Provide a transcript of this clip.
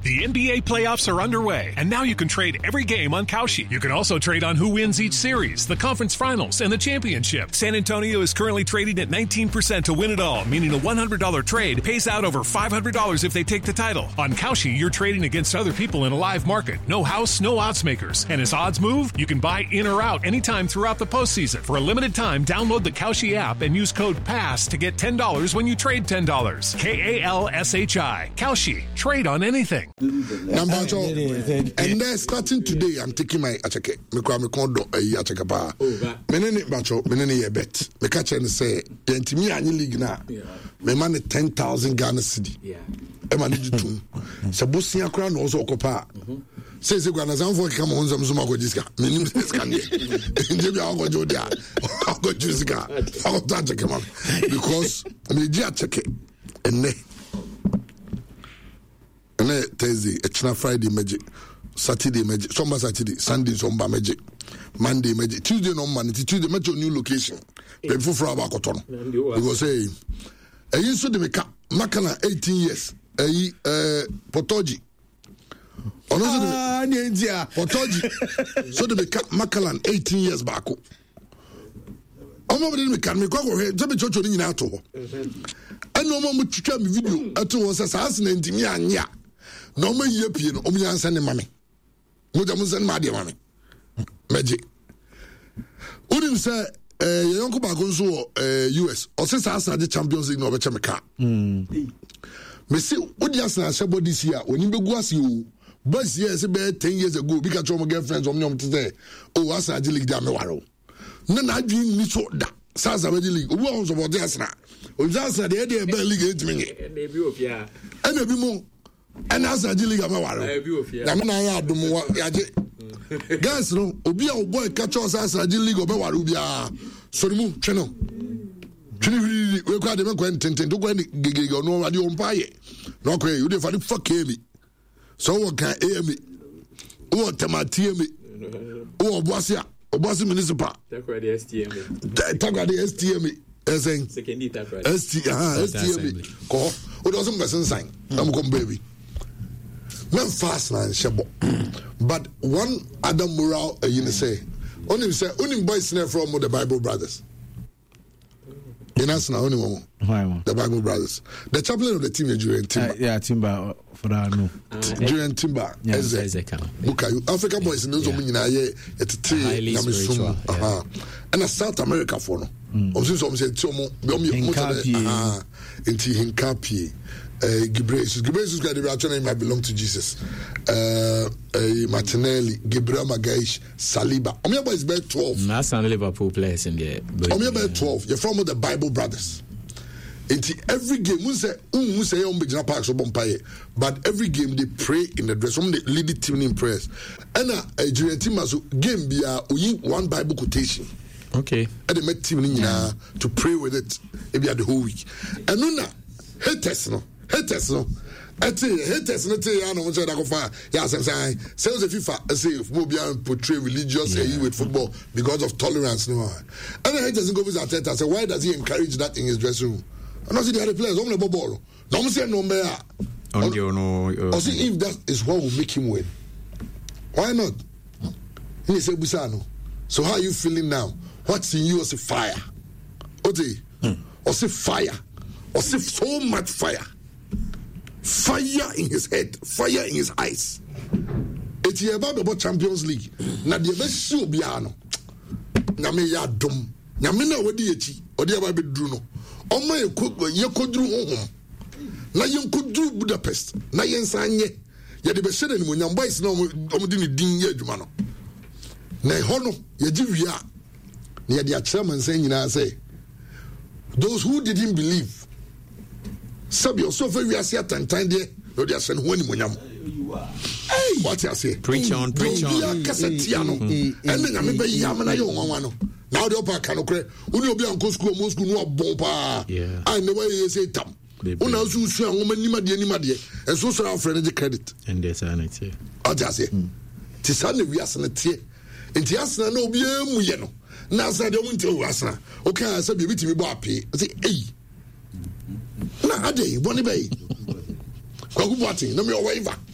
The NBA playoffs are underway, and now you can trade every game on Kalshi. You can also trade on who wins each series, the conference finals, and the championship. San Antonio is currently trading at 19% to win it all, meaning a $100 trade pays out over $500 if they take the title. On Kalshi, you're trading against other people in a live market. No house, no odds makers. And as odds move, you can buy in or out anytime throughout the postseason. For a limited time, download the Kalshi app and use code PASS to get $10 when you trade $10. KALSHI. Kalshi. Trade on anything. Number two, and then starting today, I'm taking my acheke. Me kondo acheke pa. Menene bacho, menene ye bet. Me catch and say, yentimi anyi league na. Me man 10,000 Ghana cedi. E man di tu. Se bosi akra no so okopa. Say Ghana zanfo kika mo nzam zuma go jiska. Menim jiska ne. Nje bi ago jodia. Ago jiska. Ago tajeke man. Because me di acheke enne. Thursday, it's Friday magic, Saturday magic, Saturday, Sunday, Somba magic, Monday magic, Tuesday no man, Tuesday magic new location. Before for about Cotonou, because say, I used to make Makana 18 years, Potoji. Potoji, so they make Makalan 18 years back. I'm over there, me go ahead, tell me church in Ato. I know mama chicha me video at was assassin and me anya. No me European omian send mommy. Muja send my dear mommy. Magic. Udim say Yonko Bagonzo US or since I started the Champions League no Bechameka. Me see Udias and Sabo this year when you go as you but yes about 10 years ago because your girlfriends on yom today. Oh as I league damewaro. Nana dream me so that Sasa League. Who owns about this now? Ujasa the idea about league 8 minutes. And a bit more. And as a league, I'm a warrior. I'm not a more. Guys, no, Obia boy catch us as a league of Warubia. Sorimu, Channel. We got the Quentin to go and gig or no radio umpire. No, you didn't fuck me. So what can air me? What Tamati me? Oh, Bosia, Bosia Municipal. Talk about the STM. STM. Call. Who doesn't person sign? I'm going baby. Men fast and shabo. But one Adam Morale, you say, only boys from the Bible Brothers. In us now, only one. The Bible Brothers. The chaplain of the team is Julian Timber. Yeah, Timber for that. No. Julian Timber. Bukayu. Africa boys in those women are here at the tea. And a South America for no. Some say Tomo, into Hinkapi. Gibraeus got the right name might belong to Jesus. Martinelli, Gabriel Magalhaes, Saliba. Omiaba is about 12. That's some Liverpool players in there. Omiaba 12. You're from the Bible Brothers. Into every game, we say but every game they pray in the dress room. They lead the team in prayers. And during team game be one Bible quotation. Okay. And they met team to pray with it maybe the whole week. And no, haters no. Haters no tell no much that go far. Yeah, say the FIFA say football portray religious with football because of tolerance no. And the haters go visit Arteta say why does he encourage that in his dressing room? And also the other players on the ball. No say no me. Or see if that is what will make him win. Why not? He say Busano. So how are you feeling now? What's in you? Or say fire. Ote. Or say fire. Or say so much fire. Fire in his head, fire in his eyes. It's about Champions League. Now the best show biano. Name ya dum. Name na wadi echi. Odi aba be dru no. Omo ye kodru honhom. Na yen kodru Budapest. Na yen sanye. Ye de be hye ni monyam boys na omo di ni din ye adwuma no. Na ho no ye gi wia. Na ye de a chairman say nyina say those who didn't believe Sabio so very as yet and time there, no, they are saying when you hey, what you say? Preach on. And then I'm a Yamana one. Now the upper can occur. When you be on school, most school, no bomba. I never say tam. When I was a woman, Nimadia, and so our friend the credit. And there's an idea. I'll just say, Tisani, we are sanity. And Tiasna no be a muyeno. Now, I don't want to Wasna. Okay, I said, be with me, Bapi. I say, hey. Na ade, boni bay. Kwa kubwati, no me waiver.